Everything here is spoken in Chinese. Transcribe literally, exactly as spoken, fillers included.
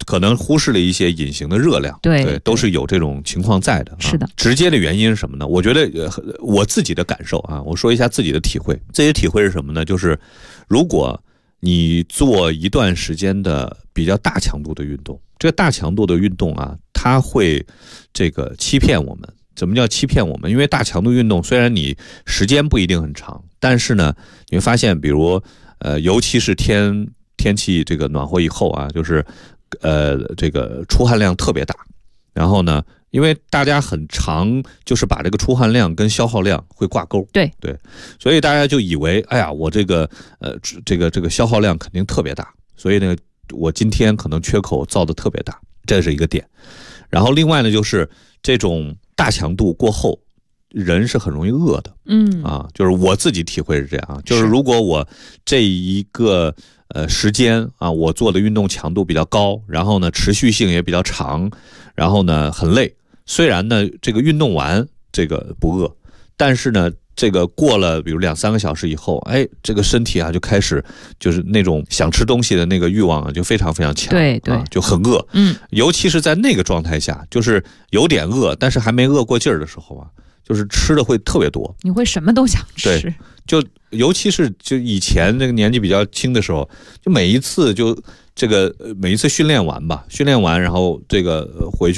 可能忽视了一些隐形的热量， 对， 对，都是有这种情况在的。 是的， 啊、直接的原因是什么呢？我觉得、呃、我自己的感受啊，我说一下自己的体会。这些体会是什么呢？就是如果你做一段时间的比较大强度的运动，这个大强度的运动啊，它会这个欺骗我们。怎么叫欺骗我们？因为大强度运动虽然你时间不一定很长，但是呢，你会发现，比如呃，尤其是天天气这个暖和以后啊，就是呃这个出汗量特别大，然后呢，因为大家很常就是把这个出汗量跟消耗量会挂钩， 对对，所以大家就以为，哎呀，我这个呃这个这个消耗量肯定特别大，所以呢，我今天可能缺口造的特别大，这是一个点。然后另外呢，就是这种大强度过后，人是很容易饿的， 嗯啊，就是我自己体会是这样，就是如果我这一个呃时间啊，我做的运动强度比较高，然后呢持续性也比较长，然后呢很累，虽然呢这个运动完这个不饿，但是呢这个过了比如两三个小时以后，哎，这个身体啊就开始就是那种想吃东西的那个欲望啊就非常非常强， 对对、 啊，就很饿， 嗯， 尤其是在那个状态下，就是有点饿，但是还没饿过劲儿的时候啊。就是吃的会特别多， 你会什么都想吃。 对，就尤其是就以前这个年纪比较轻的时候，就每一次就这个每一次训练完吧，训练完然后这个回去。